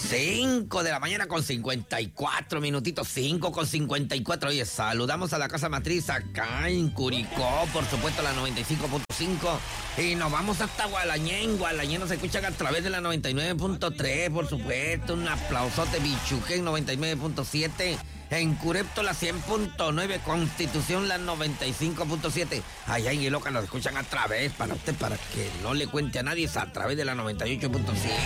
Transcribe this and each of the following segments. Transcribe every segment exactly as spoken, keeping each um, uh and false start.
cinco de la mañana con cincuenta y cuatro minutitos, cinco con cincuenta y cuatro. Oye, saludamos a la casa matriz acá en Curicó, por supuesto la noventa y cinco punto cinco. Y nos vamos hasta Gualañén. Gualañén nos escuchan a través de la noventa y nueve punto tres, por supuesto. Un aplausote, Bichuquén noventa y nueve punto siete. En Curepto la cien punto nueve, Constitución la noventa y cinco punto siete. Allá en Iloca nos escuchan a través, para usted, para que no le cuente a nadie, es a través de la noventa y ocho punto cinco.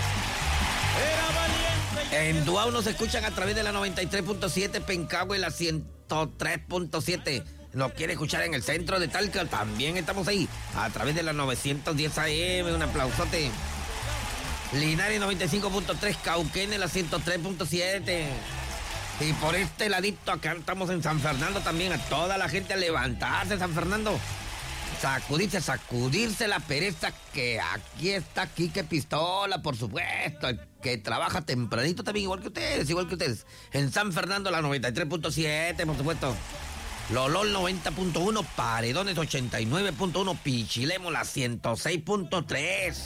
En Duau nos escuchan a través de la noventa y tres punto siete, Pencahue la ciento tres punto siete. Nos quiere escuchar en el centro de Talca, también estamos ahí, a través de la novecientos diez A M, un aplausote. Linares noventa y cinco punto tres, Cauquenes la ciento tres punto siete. Y por este ladito acá estamos en San Fernando también, a toda la gente a levantarse, San Fernando. Sacudirse, sacudirse la pereza, que aquí está Quique Pistola, por supuesto, el que trabaja tempranito también, igual que ustedes, igual que ustedes. En San Fernando la noventa y tres punto siete, por supuesto. Lolol noventa punto uno, Paredones ochenta y nueve punto uno, Pichilemo la ciento seis punto tres.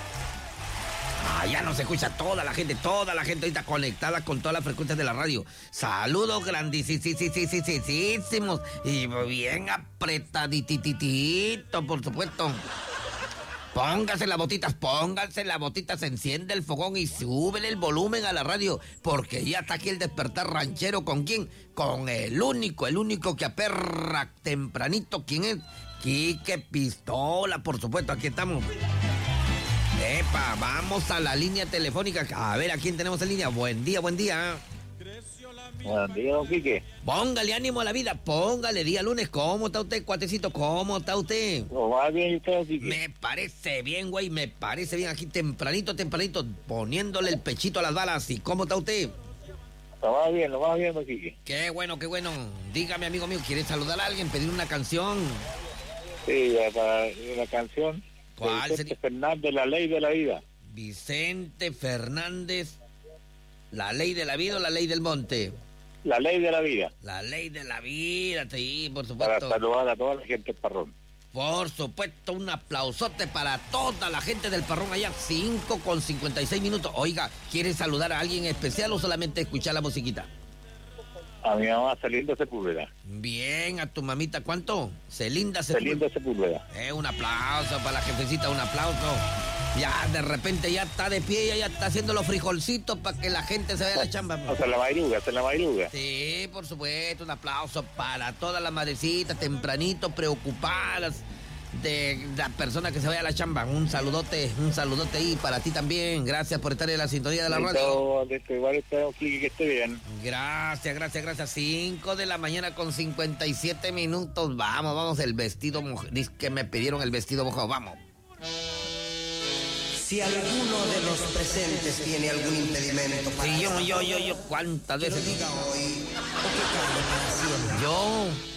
Allá nos escucha toda la gente, toda la gente ahorita conectada con todas las frecuencias de la radio. Saludos grandísimos y bien apretadititito, por supuesto. Pónganse las botitas, pónganse las botitas, se enciende el fogón y súbele el volumen a la radio, porque ya está aquí el despertar ranchero. ¿Con quién? Con el único, el único que aperra tempranito. ¿Quién es? Quique Pistola, por supuesto, aquí estamos. Epa, vamos a la línea telefónica. A ver, ¿a quién tenemos en línea? Buen día, buen día. Buen día, don Quique. Póngale ánimo a la vida, póngale día lunes. ¿Cómo está usted, cuatecito? ¿Cómo está usted? ¿Lo va bien usted, Quique? Me parece bien, güey, me parece bien. Aquí tempranito, tempranito, poniéndole el pechito a las balas. ¿Y cómo está usted? Lo va bien, lo va bien, don Quique. Qué bueno, qué bueno. Dígame, amigo mío, ¿quiere saludar a alguien, pedir una canción? Sí, para la canción. ¿Cuál Vicente sería? Fernández, La Ley de la Vida. Vicente Fernández, La Ley de la Vida o La Ley del Monte. La Ley de la Vida. La Ley de la Vida, sí, por Para supuesto. saludar a toda la gente del Parrón. Por supuesto, un aplausote para toda la gente del Parrón allá, cinco con cincuenta y seis minutos. Oiga, ¿quiere saludar a alguien especial o solamente escuchar la musiquita? A mi mamá Celinda Sepúlveda. Bien, a tu mamita, ¿cuánto? Celinda Sepúlveda. Celinda Sepúlveda. Eh, un aplauso para la jefecita, un aplauso. Ya, de repente ya está de pie, ya, ya está haciendo los frijolcitos para que la gente se vea la chamba. O sea, la bailuga, o sea, la bailuga. Sí, por supuesto, un aplauso para todas las madrecitas tempranito, preocupadas de la persona que se vaya a la chamba. Un saludote, un saludote ahí para ti también. Gracias por estar en la sintonía de la radio. Igual espero que esté bien. Gracias, gracias, gracias. cinco de la mañana con cincuenta y siete minutos. Vamos, vamos, el vestido mojado. Dice que me pidieron el vestido mojado. Vamos. Si alguno de los presentes tiene algún impedimento para Sí, yo, yo, yo, yo, ¿cuántas que lo veces? diga hoy o que calle para siempre. Yo.